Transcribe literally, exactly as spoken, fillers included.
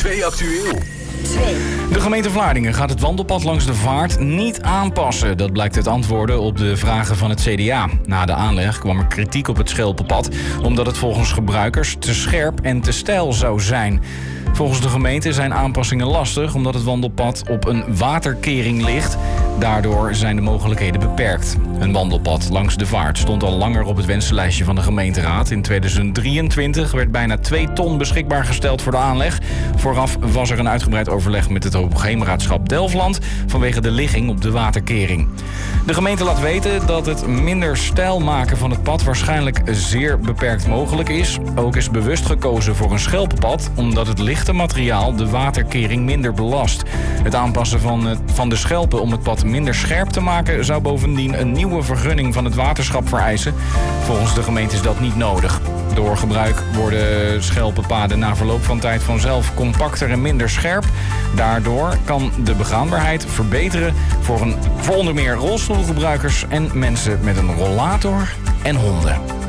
twee Actueel. De gemeente Vlaardingen gaat het wandelpad langs de Vaart niet aanpassen. Dat blijkt uit antwoorden op de vragen van het C D A. Na de aanleg kwam er kritiek op het Schelpenpad, omdat het volgens gebruikers te scherp en te steil zou zijn. Volgens de gemeente zijn aanpassingen lastig, omdat het wandelpad op een waterkering ligt. Daardoor zijn de mogelijkheden beperkt. Een wandelpad langs de Vaart stond al langer op het wensenlijstje van de gemeenteraad. In tweeduizend drieëntwintig werd bijna twee ton beschikbaar gesteld voor de aanleg. Vooraf was er een uitgebreid overleg met het Hoogheemraadschap Delfland vanwege de ligging op de waterkering. De gemeente laat weten dat het minder steil maken van het pad waarschijnlijk zeer beperkt mogelijk is. Ook is bewust gekozen voor een schelpenpad, omdat het lichte materiaal de waterkering minder belast. Het aanpassen van, het, van de schelpen om het pad minder scherp te maken zou bovendien een nieuwe vergunning van het waterschap vereisen. Volgens de gemeente is dat niet nodig. Door gebruik worden schelpenpaden na verloop van tijd vanzelf compacter en minder scherp. Daardoor kan de begaanbaarheid verbeteren voor, een, voor onder meer rolstoelgebruikers en mensen met een rollator en honden.